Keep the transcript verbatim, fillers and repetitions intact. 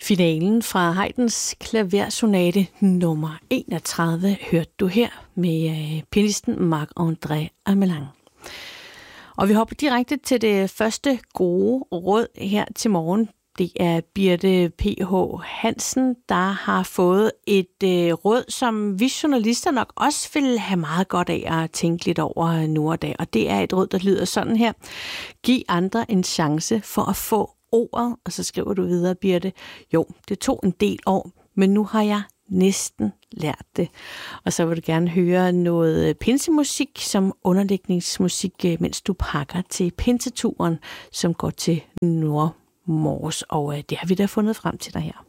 Finalen fra Haydns klaversonate nummer enogtredive hørte du her med pianisten Marc-André Ameling. Og vi hopper direkte til det første gode råd her til morgen. Det er Birte P H Hansen, der har fået et øh, råd, som vi journalister nok også vil have meget godt af at tænke lidt over nu og da. Og det er et råd, der lyder sådan her. Giv andre en chance for at få ordet. Og så skriver du videre, Birte. Jo, det tog en del år, men nu har jeg næsten lært det. Og så vil du gerne høre noget pinsemusik som underlægningsmusik, mens du pakker til pinseturen, som går til Nordmors. Og det har vi da fundet frem til dig her.